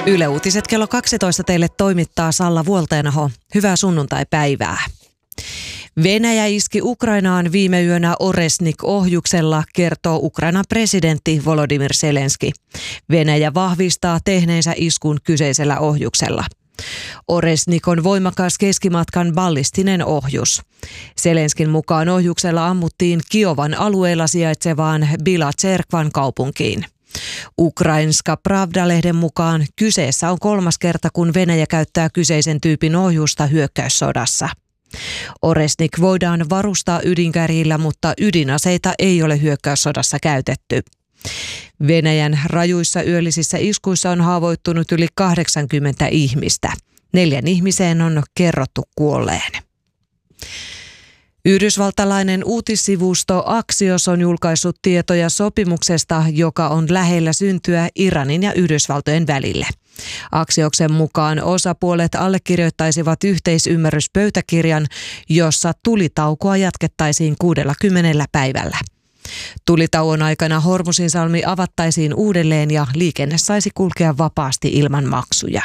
Yle Uutiset kello 12 teille toimittaa Salla Vuolteenaho. Hyvää sunnuntaipäivää. Venäjä iski Ukrainaan viime yönä Oresnik-ohjuksella, kertoo Ukrainan presidentti Volodymyr Zelenski. Venäjä vahvistaa tehneensä iskun kyseisellä ohjuksella. Oresnik on voimakas keskimatkan ballistinen ohjus. Zelenskin mukaan ohjuksella ammuttiin Kiovan alueella sijaitsevaan Bila-Tserkvan kaupunkiin. Ukrainska Pravda-lehden mukaan kyseessä on 3. kerta, kun Venäjä käyttää kyseisen tyypin ohjusta hyökkäyssodassa. Oresnik voidaan varustaa ydinkärjillä, mutta ydinaseita ei ole hyökkäyssodassa käytetty. Venäjän rajuissa yöllisissä iskuissa on haavoittunut yli 80 ihmistä. 4 ihmiseen on kerrottu kuolleen. Yhdysvaltalainen uutissivusto Axios on julkaissut tietoja sopimuksesta, joka on lähellä syntyä Iranin ja Yhdysvaltojen välille. Axioksen mukaan osapuolet allekirjoittaisivat yhteisymmärryspöytäkirjan, jossa tulitaukoa jatkettaisiin 60 päivällä. Tulitauon aikana Hormuzinsalmi avattaisiin uudelleen ja liikenne saisi kulkea vapaasti ilman maksuja.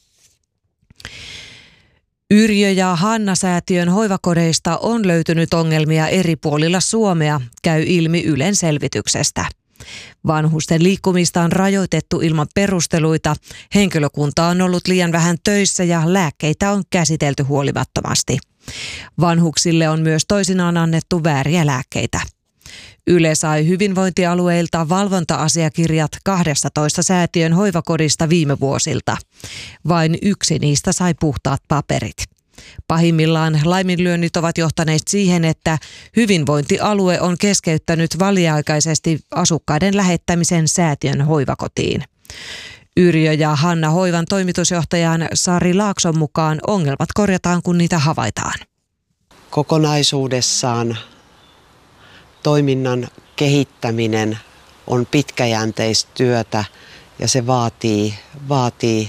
Yrjö ja Hanna-säätiön hoivakodeista on löytynyt ongelmia eri puolilla Suomea, käy ilmi Ylen selvityksestä. Vanhusten liikkumista on rajoitettu ilman perusteluita, henkilökunta on ollut liian vähän töissä ja lääkkeitä on käsitelty huolimattomasti. Vanhuksille on myös toisinaan annettu vääriä lääkkeitä. Yle sai hyvinvointialueilta valvonta-asiakirjat 12 säätiön hoivakodista viime vuosilta. Vain 1 niistä sai puhtaat paperit. Pahimmillaan laiminlyönnit ovat johtaneet siihen, että hyvinvointialue on keskeyttänyt väliaikaisesti asukkaiden lähettämisen säätiön hoivakotiin. Yrjö ja Hanna hoivan toimitusjohtajan Sari Laakson mukaan ongelmat korjataan, kun niitä havaitaan. Kokonaisuudessaan toiminnan kehittäminen on pitkäjänteistä työtä ja se vaatii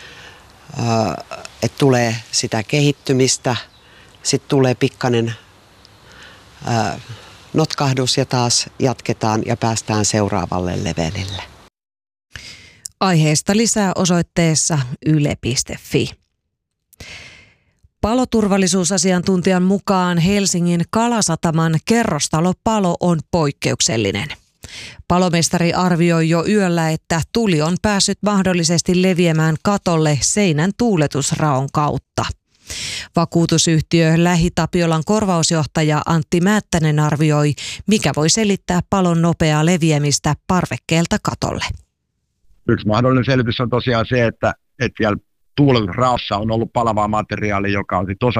että tulee sitä kehittymistä, sitten tulee pikkainen notkahdus ja taas jatketaan ja päästään seuraavalle levelille. Aiheesta lisää osoitteessa yle.fi. Paloturvallisuusasiantuntijan mukaan Helsingin Kalasataman kerrostalopalo on poikkeuksellinen. Palomestari arvioi jo yöllä, että tuli on päässyt mahdollisesti leviämään katolle seinän tuuletusraon kautta. Vakuutusyhtiö Lähi-Tapiolan korvausjohtaja Antti Määttänen arvioi, mikä voi selittää palon nopeaa leviämistä parvekkeelta katolle. Yksi mahdollinen selitys on tosiaan se, että vielä tuuletusraossa on ollut palavaa materiaalia, joka on sitten